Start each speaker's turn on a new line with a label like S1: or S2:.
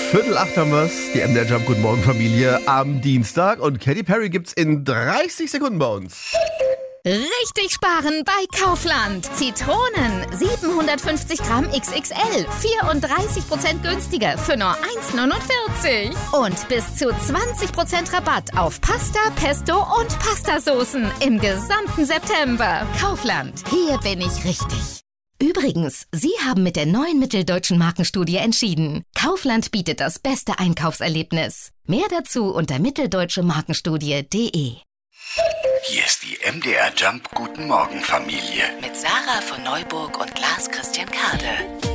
S1: 7:45 haben wir's. Die MDR Jump Guten Morgen Familie am Dienstag. Und Katy Perry gibt's in 30 Sekunden bei uns.
S2: Richtig sparen bei Kaufland. Zitronen 750 Gramm XXL, 34% günstiger für nur 1,49. Und bis zu 20% Rabatt auf Pasta, Pesto und Pastasoßen im gesamten September. Kaufland, hier bin ich richtig. Übrigens, Sie haben mit der neuen Mitteldeutschen Markenstudie entschieden. Kaufland bietet das beste Einkaufserlebnis. Mehr dazu unter mitteldeutschemarkenstudie.de.
S3: Hier ist die MDR Jump Guten Morgen Familie.
S2: Mit Sarah von Neuburg und Lars Christian Kade.